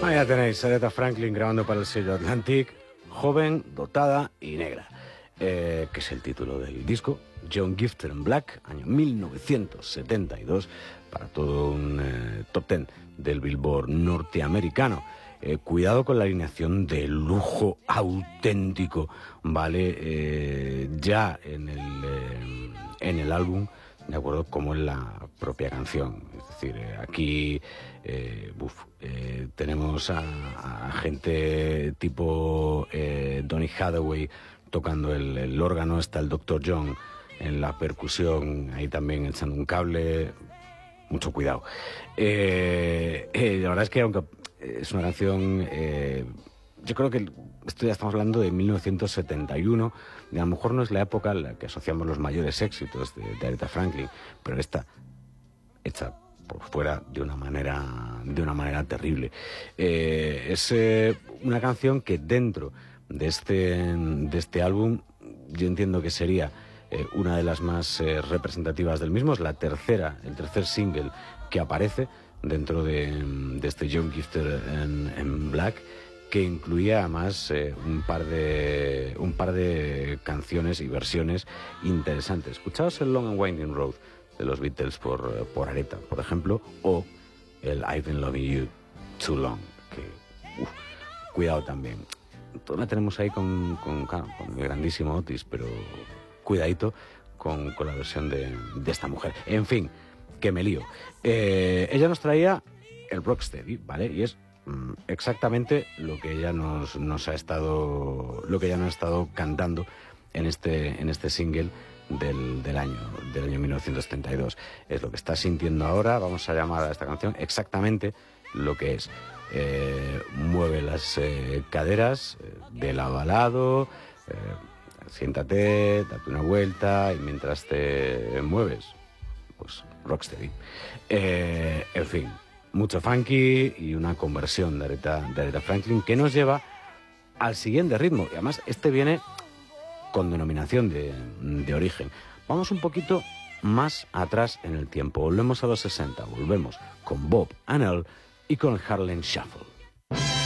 Ahí ya tenéis, Aretha Franklin grabando para el sello Atlantic, joven, dotada y negra, que es el título del disco. John Gifted and Black, año 1972, para todo un top 10 del Billboard norteamericano. Cuidado con la alineación de lujo auténtico, ¿vale? Ya en el álbum, de acuerdo, como en la propia canción. Es decir, aquí tenemos a gente tipo Donny Hathaway tocando el órgano, está el Dr. John en la percusión, ahí también echando un cable. Mucho cuidado. La verdad es que aunque es una canción, yo creo que esto ya estamos hablando de 1971, y a lo mejor no es la época en la que asociamos los mayores éxitos de Aretha Franklin, pero esta hecha por fuera de una manera terrible. Es una canción que dentro de este álbum yo entiendo que sería una de las más representativas del mismo. Es el tercer single que aparece dentro de este John Gifted and Black, que incluía además un par de canciones y versiones interesantes. Escuchaos el Long and Winding Road de los Beatles por Aretha, por ejemplo, o el I've Been Loving You Too Long, que cuidado también. Todavía tenemos ahí con el grandísimo Otis, pero cuidadito con la versión de esta mujer. En fin, que me lío. Ella nos traía el Rocksteady, ¿vale? Y es exactamente lo que ella nos ha estado cantando en este single del año 1932. Es lo que está sintiendo ahora. Vamos a llamar a esta canción exactamente lo que es. Mueve las caderas de lado a lado, siéntate, date una vuelta y mientras te mueves, pues rocksteady. En fin, mucho funky y una conversión de Aretha Franklin que nos lleva al siguiente ritmo. Y además este viene con denominación de origen. Vamos un poquito más atrás en el tiempo. Volvemos a los 60, volvemos con Bob and Earl y con el Harlem Shuffle.